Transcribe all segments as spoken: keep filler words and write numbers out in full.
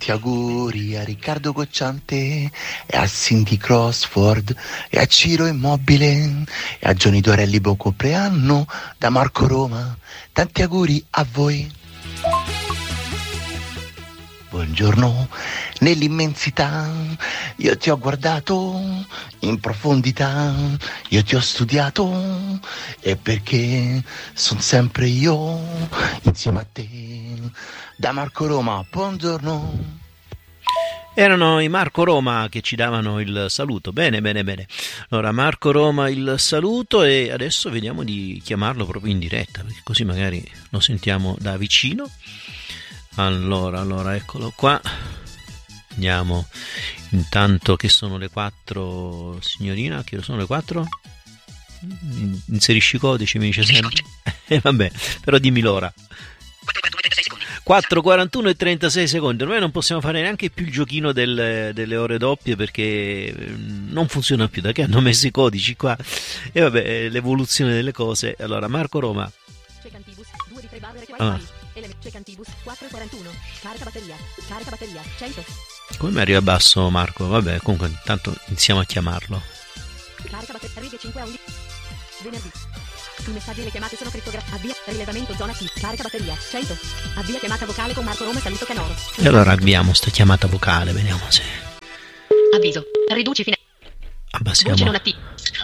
Tanti auguri a Riccardo Cocciante e a Cindy Crossford e a Ciro Immobile e a Johnny Dorelli, buon compleanno da Marco Roma. Tanti auguri a voi. Buongiorno, nell'immensità io ti ho guardato in profondità, io ti ho studiato e perché sono sempre io insieme a te. Da Marco Roma, buongiorno. Erano i Marco Roma che ci davano il saluto. Bene, bene, bene. Allora, Marco Roma il saluto e adesso vediamo di chiamarlo proprio in diretta, perché così magari lo sentiamo da vicino. Allora, allora, eccolo qua. Andiamo intanto che sono le quattro, signorina, che sono le quattro? Inserisci i codici, mi dice sempre. E eh, vabbè, però dimmi l'ora. quattro, quarantuno e trentasei secondi. Ormai non possiamo fare neanche più il giochino del, delle ore doppie perché non funziona più da che hanno messo i codici qua. E vabbè, l'evoluzione delle cose. Allora, Marco Roma. Ah. quattro quarantuno, carica batteria, carica batteria, cento. Come mi arriva basso Marco? Vabbè, comunque intanto iniziamo a chiamarlo. Carica batteria cinque a undici. Venerdì. I messaggi e le chiamate sono crittografati. Avvia rilevamento zona T. Carica batteria cento. Avvia chiamata vocale con Marco Roma e saluto Canoro. E allora avviamo sta chiamata vocale, vediamo se. Avviso. Riduci fine. Abbassiamo. Voce non attiva.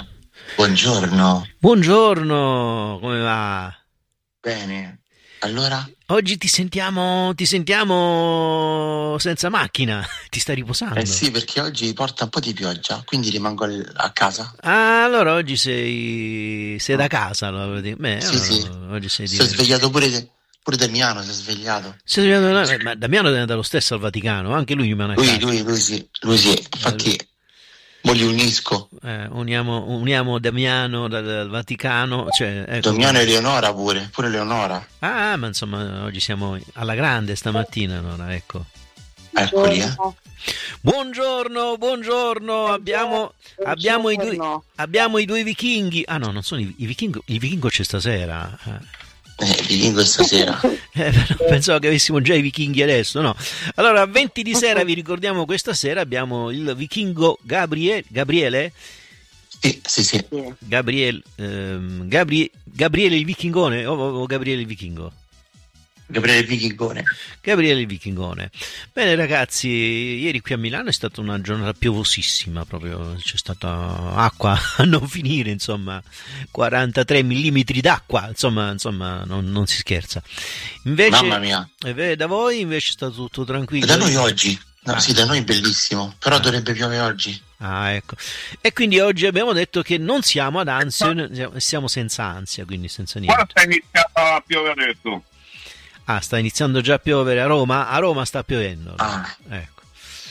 Buongiorno. Buongiorno, come va? Bene. Allora? Oggi ti sentiamo, ti sentiamo senza macchina, ti stai riposando? Eh sì, perché oggi porta un po' di pioggia, quindi rimango a casa. Ah, allora oggi sei, sei da casa. Allora. Beh, sì, allora, sì. Oggi sei si è svegliato pure, de, pure Damiano, si è svegliato. Si è svegliato, ma Damiano è andato lo stesso al Vaticano, anche lui rimane a lui, casa. Lui, lui sì, lui sì, infatti... Eh, Mo li unisco. Eh, uniamo, uniamo Damiano dal, dal Vaticano. Cioè, ecco. Damiano e Leonora pure, pure Leonora. Ah, ma insomma, oggi siamo alla grande stamattina, allora, ecco. Eccoli, eh. Buongiorno, buongiorno, abbiamo, abbiamo, i due, abbiamo i due vichinghi. Ah no, non sono i, i vichingo, il vichingo c'è stasera. Eh, il vichingo stasera. Eh, pensavo che avessimo già i vichinghi adesso, no? Allora, venti di sera, vi ricordiamo questa sera abbiamo il vichingo Gabriele, Gabriele? Sì, sì, sì. Gabriele, ehm, Gabri, Gabriele il vichingone o, o Gabriele il vichingo? Gabriele il vichingone. Gabriele il vichingone. Bene ragazzi, ieri qui a Milano è stata una giornata piovosissima, proprio c'è stata acqua a non finire, insomma, quarantatré millimetri d'acqua, insomma, insomma non, non si scherza. Invece, mamma mia. Eh, da voi invece è stato tutto tranquillo? Da noi oggi, no, ah. sì, da noi è bellissimo, però ah. dovrebbe piovere oggi. Ah, ecco. E quindi oggi abbiamo detto che non siamo ad ansia, siamo senza ansia, quindi senza niente. Quando è iniziato a piovere tu? Ah, sta iniziando già a piovere a Roma? A Roma sta piovendo. Ah. Ecco.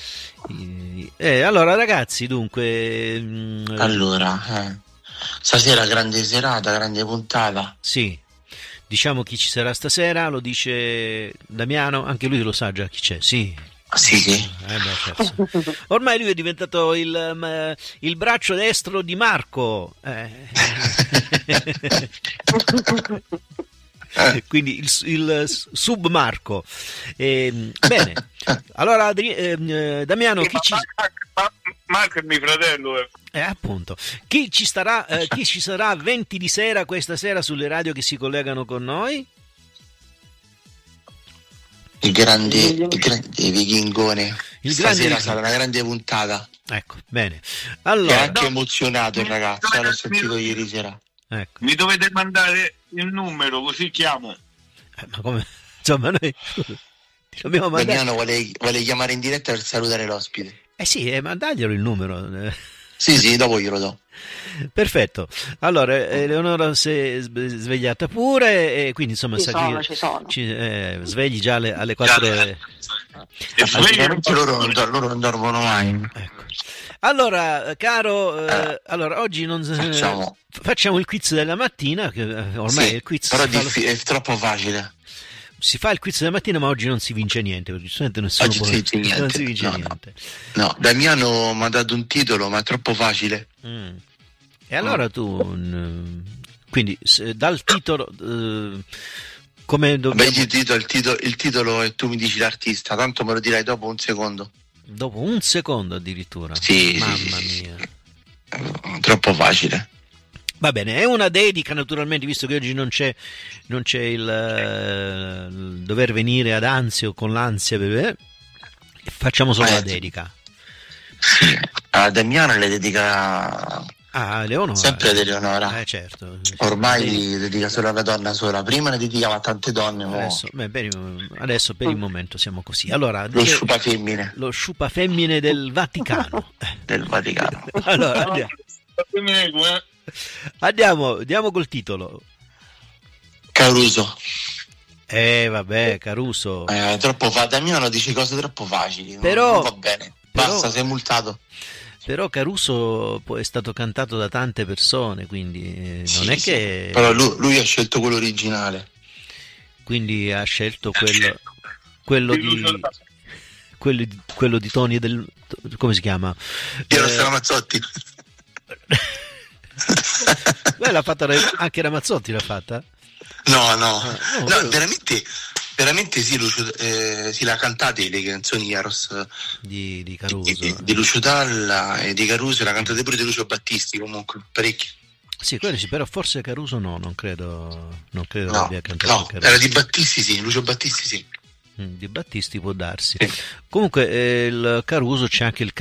Eh, allora ragazzi, dunque... Allora, eh. stasera grande serata, grande puntata. Sì. Diciamo chi ci sarà stasera, lo dice Damiano, anche lui lo sa già chi c'è, sì. Sì, sì. Eh beh, certo. Ormai lui è diventato il, um, il braccio destro di Marco. Eh. Quindi il, il sub Marco. Eh, bene, allora Adri- eh, Damiano, chi ci... Marco è mio fratello. Eh. Eh, appunto. Chi ci starà, eh, chi ci sarà venti di sera questa sera sulle radio che si collegano con noi? Il grande, il grande vichingone. Il Stasera grande... sarà una grande puntata. Ecco, bene. Allora, è anche emozionato il ragazzo, l'ho sentito ieri sera. Ecco. Mi dovete mandare il numero così chiamo. Eh, ma come? Insomma, noi dobbiamo mandare... Damiano vuole, vuole chiamare in diretta per salutare l'ospite. Eh sì, eh, mandaglielo il numero. Sì, sì, dopo glielo do. Perfetto. Allora, Eleonora si è svegliata pure e quindi insomma ci sa sono, che ci sono. Ci, eh, svegli già alle, alle quattro. E... Praticamente loro non, loro non dormono mai. Ecco. Allora, caro, eh, eh, allora oggi non facciamo. facciamo il quiz della mattina, che ormai sì, il quiz però fa... diffi- è troppo facile. Si fa il quiz della mattina, ma oggi non si vince niente, perché giustamente nessuno oggi può... si vince niente. non si vince no, niente. No. no, Damiano mi ha dato un titolo, ma è troppo facile. Mm. E allora tu, quindi dal titolo, eh, come dobbiamo... Beh, il, titolo, il, titolo, il titolo e tu mi dici l'artista, tanto me lo dirai dopo un secondo. Dopo un secondo addirittura? Sì, mamma sì, mia. Sì. Troppo facile. Va bene, è una dedica naturalmente, visto che oggi non c'è, non c'è il, il dover venire ad Anzio con l'ansia, bebè, facciamo solo eh, la dedica. Sì, a Damiano le dedica... Ah, Leonora. Sempre ad Eleonora. Eh, certo. Ormai dedica. dedica solo a una donna sola. Prima ne dedicava a tante donne. Adesso, beh, per, adesso per il momento siamo così. Allora, lo sciupa femmine. Lo sciupa femmine del Vaticano. Del Vaticano. Allora, andiamo. Andiamo, andiamo col titolo. Caruso. Eh, vabbè, Caruso. Eh, troppo fa. Damiano dice cose troppo facili. Però non va bene. Basta, però, sei multato. Però Caruso poi è stato cantato da tante persone, quindi eh, non sì, è sì. che... Però lui, lui ha scelto quello originale. Quindi ha scelto quello, quello di... Quello di, quello di Tony del... come si chiama? Piero eh... Ramazzotti. Beh, l'ha fatta anche Ramazzotti, l'ha fatta? No, no, ah, no, no veramente... Veramente sì, Lucio, eh, sì, l'ha cantate le canzoni Yaros di, di Caruso, di, di, di Lucio Dalla e di Caruso, l'ha cantate pure di Lucio Battisti, comunque parecchi. Sì, quello sì, però forse Caruso no, non credo, non credo no, abbia cantato no, Caruso. Era di Battisti sì, Lucio Battisti sì. Mm, di Battisti può darsi. Sì. Comunque eh, il Caruso c'è anche il